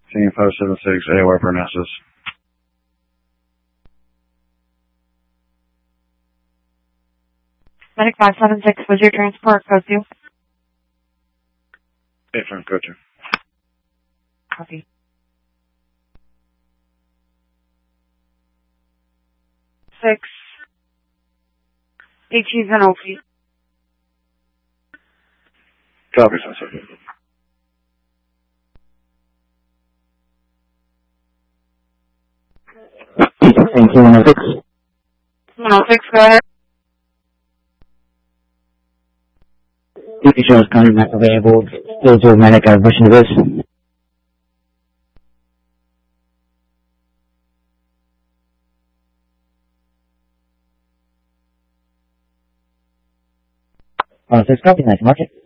Team 576, AOR Parnassus. Medic 576, was your transport code 2? Affirm, code 2. Copy. 6. HE's an OP. Copy, sir. Thank you, 106. 106, go ahead. Duty shows contact available. Still to medic, pushing to this. Six copy, nice market.